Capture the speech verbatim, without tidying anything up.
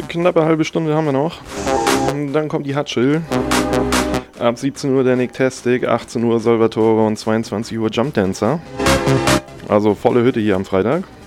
knappe halbe Stunde haben wir noch. Und dann kommt die Hutchill. Ab siebzehn Uhr der Nicktastic, achtzehn Uhr Salvatore und zweiundzwanzig Uhr Jump Dancer. Also volle Hütte hier am Freitag.